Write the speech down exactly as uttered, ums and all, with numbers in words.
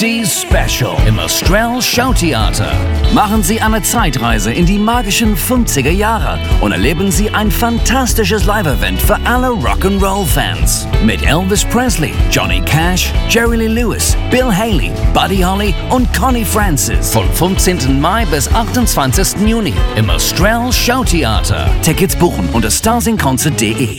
Die Special im Australian Showtheater. Machen Sie eine Zeitreise in die magischen fünfziger Jahre und erleben Sie ein fantastisches Live-Event für alle Rock'n'Roll-Fans. Mit Elvis Presley, Johnny Cash, Jerry Lee Lewis, Bill Haley, Buddy Holly und Connie Francis. Vom fünfzehnten Mai bis achtundzwanzigsten Juni im Australian Showtheater. Tickets buchen unter starsinconcert punkt de.